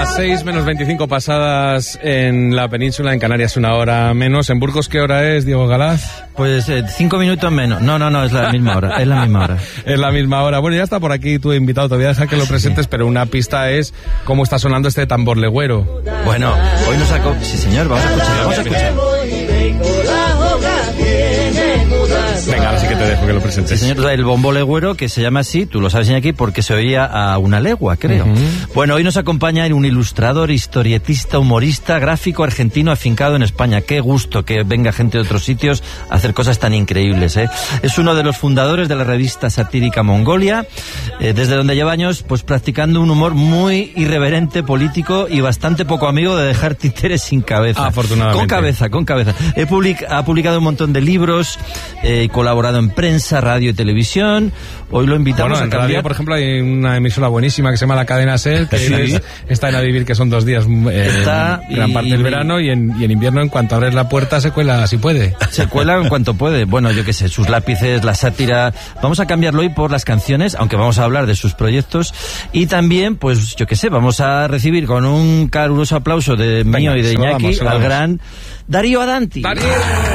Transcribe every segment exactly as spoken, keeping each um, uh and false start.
Las seis menos veinticinco pasadas en la península, en Canarias una hora menos. ¿En Burgos qué hora es, Diego Galaz? Pues eh, cinco minutos menos. No, no, no, es la misma hora, es la misma hora. Es la misma hora. Bueno, ya está por aquí tu invitado, te voy a dejar que lo presentes, sí. Pero una pista es cómo está sonando este tambor legüero. Bueno, hoy nos sacó... Sí, señor, vamos a escuchar, vamos a escuchar. Venga, ahora sí que te dejo que lo presentes. Sí, señor, el bombo legüero, que se llama así, tú lo sabes aquí, porque se oía a una legua, creo. Uh-huh. Bueno, hoy nos acompaña un ilustrador, historietista, humorista, gráfico argentino afincado en España. Qué gusto que venga gente de otros sitios a hacer cosas tan increíbles, ¿eh? Es uno de los fundadores de la revista satírica Mongolia, eh, desde donde lleva años pues practicando un humor muy irreverente, político y bastante poco amigo de dejar títeres sin cabeza. Afortunadamente. Con cabeza, con cabeza. He public- ha publicado un montón de libros, eh, colaborado en prensa, radio y televisión. Hoy lo invitamos bueno, a en cambiar. Radio, por ejemplo, hay una emisora buenísima que se llama La Cadena SER, que sí. es, está en A Vivir, que son dos días, eh, está, gran y, parte del verano, y en, y en invierno, en cuanto abres la puerta, se cuela si puede. Se cuela en cuanto puede. Bueno, yo qué sé, sus lápices, la sátira. Vamos a cambiarlo hoy por las canciones, aunque vamos a hablar de sus proyectos. Y también, pues, yo qué sé, vamos a recibir con un caluroso aplauso de Venga, mío y de Iñaki al gran Darío Adanti. ¡Darío!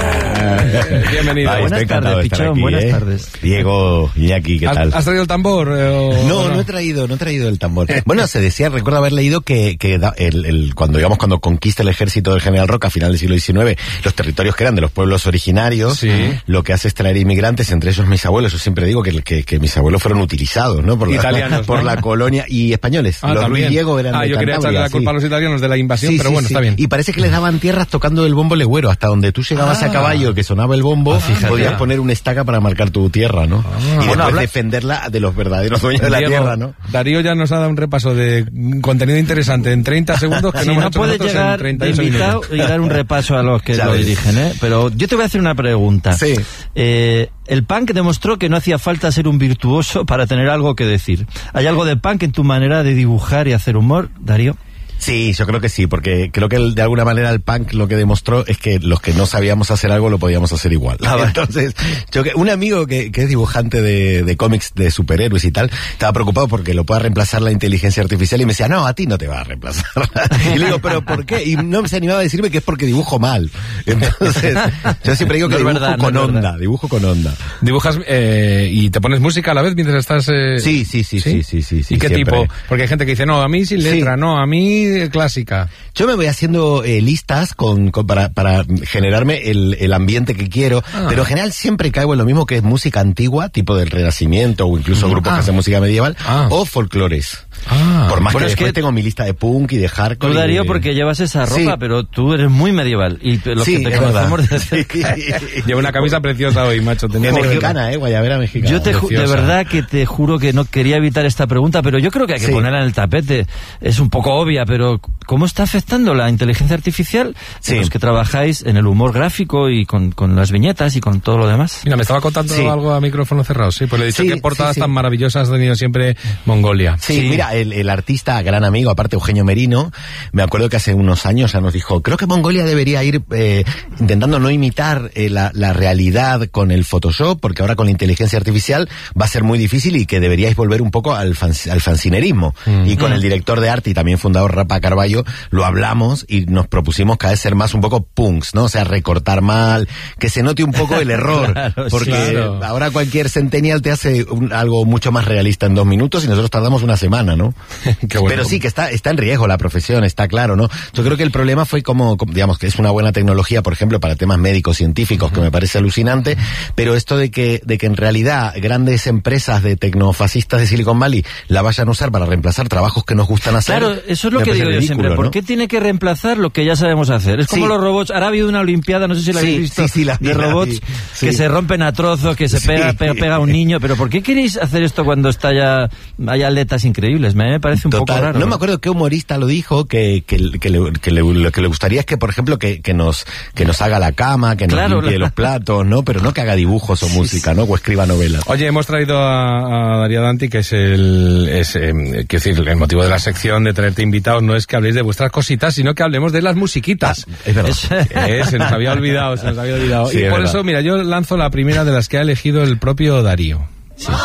Bienvenido. Ay, buenas tardes, Pichón, aquí, buenas ¿eh? tardes. Diego, Iñaki, ¿qué tal? ¿Has traído el tambor? Eh, o, no, o no, no he traído, no he traído el tambor. Bueno, se decía, recuerdo haber leído que, que el, el, cuando, digamos, cuando conquista el ejército del general Roca a final del siglo diecinueve, los territorios que eran de los pueblos originarios, sí. Lo que hace es traer inmigrantes, entre ellos mis abuelos. Yo siempre digo que, que, que mis abuelos fueron utilizados, ¿no? Por la, italianos, por ¿no? la colonia, y españoles. Ah, los también. Luis Diego eran ah, de yo quería echarle la culpa sí. a los italianos de la invasión, sí, pero sí, bueno, sí. está bien. Y parece que les daban tierras tocando el bombo legüero, hasta donde tú llegabas ah. a caballo, que sonaba el bombo, ah, podías poner una estaca para marcar tu tierra, ¿no? Ah. Y Bueno, después habla... defenderla de los verdaderos dueños de la Diego, tierra, ¿no? Darío ya nos ha dado un repaso de contenido interesante en treinta segundos que si no hemos no hecho puedes llegar de invitado y dar un repaso a los que ya lo ves. dirigen, ¿eh? Pero yo te voy a hacer una pregunta. Sí. Eh, el punk demostró que no hacía falta ser un virtuoso para tener algo que decir. ¿Hay algo de punk en tu manera de dibujar y hacer humor, Darío? Sí, yo creo que sí, porque creo que el, de alguna manera el punk lo que demostró es que los que no sabíamos hacer algo lo podíamos hacer igual. Ah, Entonces, yo que un amigo que, que es dibujante de, de cómics de superhéroes y tal, estaba preocupado porque lo pueda reemplazar la inteligencia artificial y me decía, no, a ti no te va a reemplazar. Y le digo, ¿pero por qué? Y no se animaba a decirme que es porque dibujo mal. Entonces, yo siempre digo que no dibujo verdad, con no onda, verdad. dibujo con onda. Dibujas eh, y te pones música a la vez mientras estás... Eh... Sí, sí, sí, sí, sí, sí, sí. ¿Y qué siempre. tipo? Porque hay gente que dice, no, a mí sin letra, Sí. no, a mí eh, clásica. Yo me voy haciendo eh, listas con, con para, para generarme el, el ambiente que quiero, ah. pero en general siempre caigo en lo mismo, que es música antigua, tipo del Renacimiento o incluso mm. grupos ah. que hacen música medieval, ah. o folclores. Ah. Por más bueno, que es después que tengo mi lista de punk y de hardcore. Tú, Darío, y de... porque llevas esa ropa, sí. pero tú eres muy medieval. Y lo sí, que te es conocemos de cerca. Lleva una camisa preciosa hoy, macho. Tenía mexicana, eh, guayabera mexicana. Yo te ju- de verdad que te juro que no quería evitar esta pregunta, pero yo creo que hay que sí. ponerla en el tapete. Es un poco obvia, pero ¿cómo está afectando la inteligencia artificial sí. en los que trabajáis en el humor gráfico y con, con las viñetas y con todo lo demás? Mira, me estaba contando sí. algo a micrófono cerrado, sí, pues le he dicho sí, que portadas sí, sí. tan maravillosas ha tenido siempre Mongolia. Sí, sí. mira, el, el artista, gran amigo, aparte Eugenio Merino, me acuerdo que hace unos años ya nos dijo, creo que Mongolia debería ir eh, intentando no imitar eh, la, la realidad con el Photoshop, porque ahora con la inteligencia artificial va a ser muy difícil y que deberíais volver un poco al, fan, al fancinerismo. Mm. Y con mm. el director de arte y también fundador Rafa Carballo lo hablamos y nos propusimos cada vez ser más un poco punks, ¿no? O sea, recortar mal, que se note un poco el error, claro, porque claro. ahora cualquier centennial te hace un, algo mucho más realista en dos minutos y nosotros tardamos una semana, ¿no? Qué bueno. Pero sí, que está, está en riesgo la profesión, está claro, ¿no? Yo creo que el problema fue como, como digamos, que es una buena tecnología, por ejemplo, para temas médicos, científicos, uh-huh. que me parece alucinante, pero esto de que, de que en realidad grandes empresas de tecnofascistas de Silicon Valley la vayan a usar para reemplazar trabajos que nos gustan hacer. Claro, eso es lo que digo yo siempre. ¿Por qué tiene que reemplazar lo que ya sabemos hacer? Es como sí. los robots. Ahora ha habido una olimpiada, no sé si la sí, habéis visto, sí, sí, la vi, de robots sí. que se rompen a trozos, que se pega, sí. pega, pega a un niño. Pero ¿por qué queréis hacer esto cuando está ya hay atletas increíbles? Me parece un Total. poco raro. No me acuerdo qué humorista lo dijo, que, que, que, le, que le, lo que le gustaría es que, por ejemplo, que, que nos que nos haga la cama, que nos claro, limpie la... los platos, ¿no? Pero no que haga dibujos o sí, música, ¿no? O escriba novelas. Oye, hemos traído a, a Darío Adanti, que es el es, eh, quiero decir, el motivo de la sección de traerte invitados no es que habléis de vuestras cositas, sino que hablemos de las musiquitas. Ah, es verdad. Eh, se nos había olvidado, se nos había olvidado. Sí, y por verdad. eso, mira, yo lanzo la primera de las que ha elegido el propio Darío. Sí.